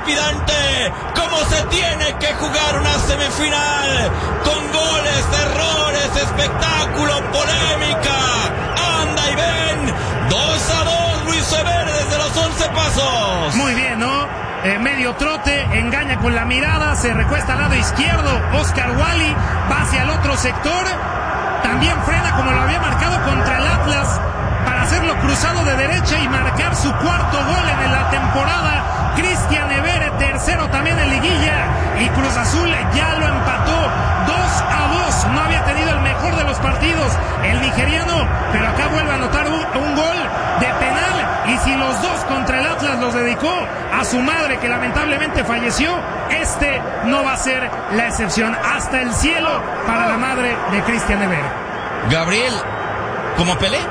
trepidante, como se tiene que jugar una semifinal, con goles, errores, espectáculo, polémica. Anda y ven, 2-2, Luis Severo desde los 11 pasos. Muy bien, ¿no? Medio trote, engaña con la mirada, se recuesta al lado izquierdo, Oscar Wally va hacia el otro sector, también frena como lo había marcado contra el Atlas, para hacerlo cruzado de derecha y marcar su cuarto gol en la temporada. Cristian Evere, tercero también en liguilla, y Cruz Azul ya lo empató 2-2. No había tenido el mejor de los partidos el nigeriano, pero acá vuelve a anotar un gol de penal, y si los dos contra el Atlas los dedicó a su madre, que lamentablemente falleció, este no va a ser la excepción. Hasta el cielo para la madre de Cristian Evere. Gabriel, como Pelé,